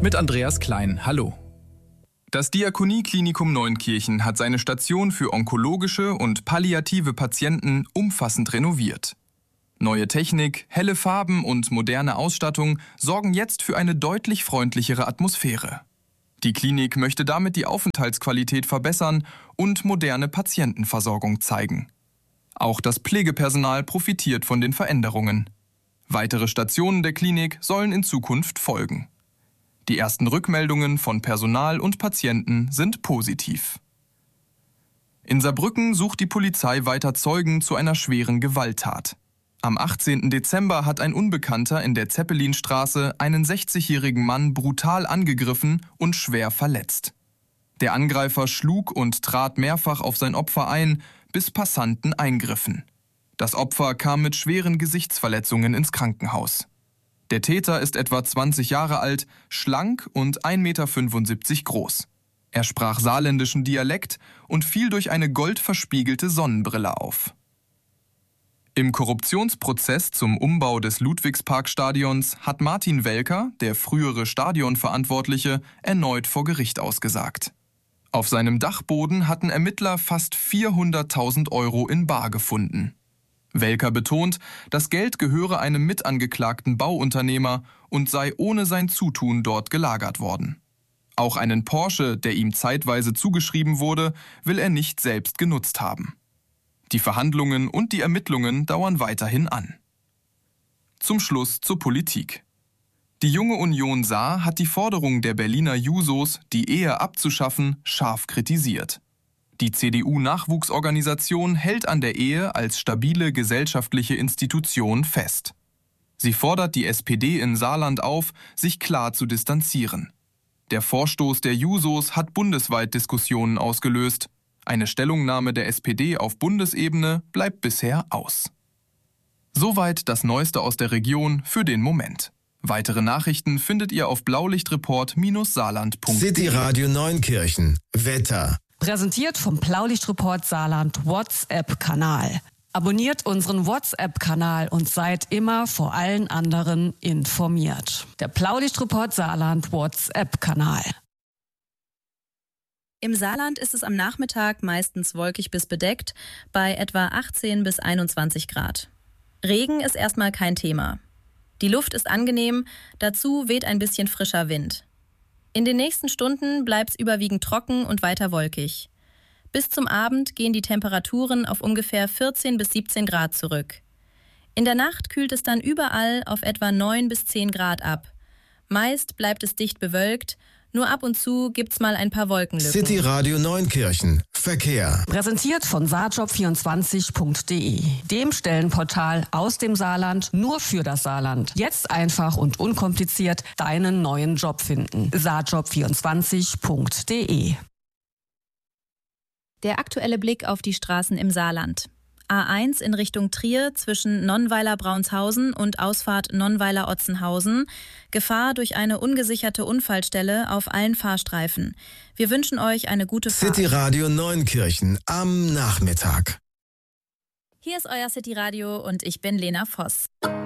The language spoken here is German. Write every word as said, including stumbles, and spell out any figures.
Mit Andreas Klein. Hallo. Das Diakonieklinikum Neunkirchen hat seine Station für onkologische und palliative Patienten umfassend renoviert. Neue Technik, helle Farben und moderne Ausstattung sorgen jetzt für eine deutlich freundlichere Atmosphäre. Die Klinik möchte damit die Aufenthaltsqualität verbessern und moderne Patientenversorgung zeigen. Auch das Pflegepersonal profitiert von den Veränderungen. Weitere Stationen der Klinik sollen in Zukunft folgen. Die ersten Rückmeldungen von Personal und Patienten sind positiv. In Saarbrücken sucht die Polizei weiter Zeugen zu einer schweren Gewalttat. Am achtzehnten Dezember hat ein Unbekannter in der Zeppelinstraße einen sechzigjährigen Mann brutal angegriffen und schwer verletzt. Der Angreifer schlug und trat mehrfach auf sein Opfer ein, bis Passanten eingriffen. Das Opfer kam mit schweren Gesichtsverletzungen ins Krankenhaus. Der Täter ist etwa zwanzig Jahre alt, schlank und ein Meter fünfundsiebzig groß. Er sprach saarländischen Dialekt und fiel durch eine goldverspiegelte Sonnenbrille auf. Im Korruptionsprozess zum Umbau des Ludwigsparkstadions hat Martin Welker, der frühere Stadionverantwortliche, erneut vor Gericht ausgesagt. Auf seinem Dachboden hatten Ermittler fast vierhunderttausend Euro in bar gefunden. Welker betont, das Geld gehöre einem mitangeklagten Bauunternehmer und sei ohne sein Zutun dort gelagert worden. Auch einen Porsche, der ihm zeitweise zugeschrieben wurde, will er nicht selbst genutzt haben. Die Verhandlungen und die Ermittlungen dauern weiterhin an. Zum Schluss zur Politik. Die Junge Union Saar hat die Forderung der Berliner Jusos, die Ehe abzuschaffen, scharf kritisiert. Die C D U-Nachwuchsorganisation hält an der Ehe als stabile gesellschaftliche Institution fest. Sie fordert die S P D in Saarland auf, sich klar zu distanzieren. Der Vorstoß der Jusos hat bundesweit Diskussionen ausgelöst. Eine Stellungnahme der S P D auf Bundesebene bleibt bisher aus. Soweit das Neueste aus der Region für den Moment. Weitere Nachrichten findet ihr auf blaulichtreport Bindestrich saarland Punkt de. City Radio Neunkirchen. Wetter. Präsentiert vom Blaulichtreport Saarland WhatsApp-Kanal. Abonniert unseren WhatsApp-Kanal und seid immer vor allen anderen informiert. Der Blaulichtreport Saarland WhatsApp-Kanal. Im Saarland ist es am Nachmittag meistens wolkig bis bedeckt, bei etwa achtzehn bis einundzwanzig Grad. Regen ist erstmal kein Thema. Die Luft ist angenehm, dazu weht ein bisschen frischer Wind. In den nächsten Stunden bleibt es überwiegend trocken und weiter wolkig. Bis zum Abend gehen die Temperaturen auf ungefähr vierzehn bis siebzehn Grad zurück. In der Nacht kühlt es dann überall auf etwa neun bis zehn Grad ab. Meist bleibt es dicht bewölkt, nur ab und zu gibt's mal ein paar Wolkenlücken. City Radio Neunkirchen. Verkehr. Präsentiert von saarjob vierundzwanzig Punkt de, dem Stellenportal aus dem Saarland nur für das Saarland. Jetzt einfach und unkompliziert deinen neuen Job finden. saarjob vierundzwanzig Punkt de. Der aktuelle Blick auf die Straßen im Saarland. A eins in Richtung Trier zwischen Nonnweiler-Braunshausen und Ausfahrt Nonnweiler-Otzenhausen. Gefahr durch eine ungesicherte Unfallstelle auf allen Fahrstreifen. Wir wünschen euch eine gute Fahrt. City Radio Neunkirchen am Nachmittag. Hier ist euer City Radio und ich bin Lena Voss.